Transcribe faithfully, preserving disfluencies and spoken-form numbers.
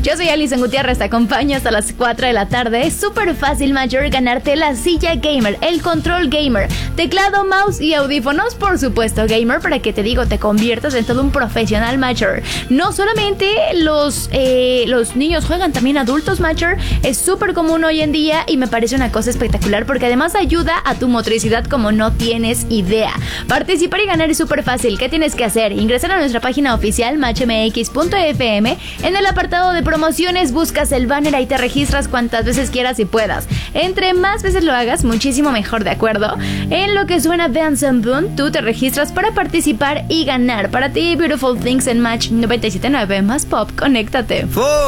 Yo soy Alison Gutiérrez, te acompaño hasta las cuatro de la tarde. Es súper fácil, Major, ganarte la silla gamer, el control gamer, teclado, mouse y audífonos, por supuesto, gamer, para que te digo, te conviertas en todo un profesional, Major. No solamente los, eh, los niños juegan, también adultos, Major. Es súper común hoy en día y me parece una cosa espectacular porque además ayuda a tu motricidad como no tienes idea. Participar y ganar es súper fácil. ¿Qué tienes que hacer? Ingresar a nuestra página oficial match m x punto f m. En el apartado de promociones buscas el banner, ahí te registras cuantas veces quieras y puedas. Entre más veces lo hagas, muchísimo mejor, ¿de acuerdo? En lo que suena Benson Boone, tú te registras para participar y ganar. Para ti, Beautiful Things en Match noventa y siete punto nueve más Pop, conéctate.